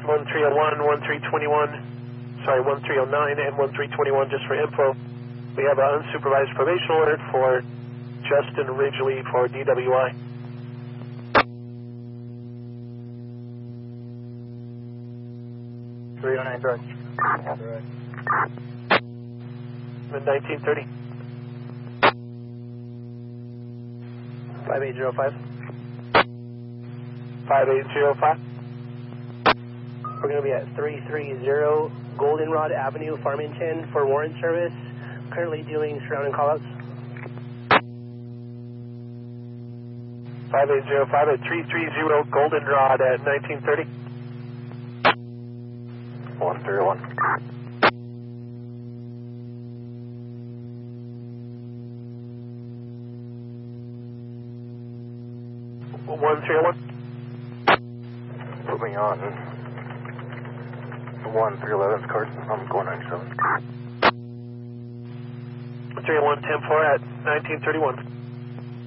1301, 1321, sorry, 1309 and 1321 just for info. We have an unsupervised probation alert for Justin Ridgely for DWI. Correct. 1930. 5805. 5805. We're going to be at 330 Goldenrod Avenue, Farmington for warrant service. Currently doing surrounding callouts. 5805 at 330 Goldenrod at 1930. 131. 131. Put me on 1311's card. I'm going 97. 31 10-4 at 1931.